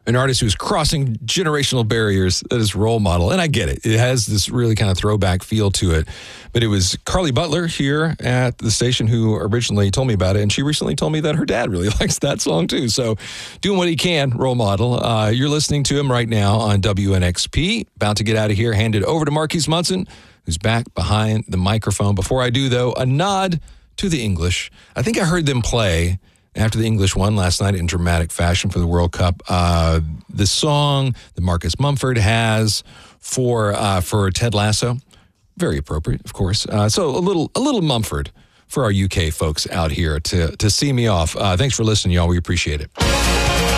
an artist who's crossing generational barriers, that is Role Model. And I get it. It has this really kind of throwback feel to it. But it was Carly Butler here at the station who originally told me about it. And she recently told me that her dad really likes that song too. So doing what he can, Role Model. You're listening to him right now on WNXP. About to get out of here. Hand it over to Marquise Munson, who's back behind the microphone. Before I do, though, a nod to the English. I think I heard them play after the English won last night in dramatic fashion for the World Cup. The song that Marcus Mumford has for Ted Lasso, very appropriate, of course. So a little Mumford for our UK folks out here to see me off. Thanks for listening, y'all. We appreciate it.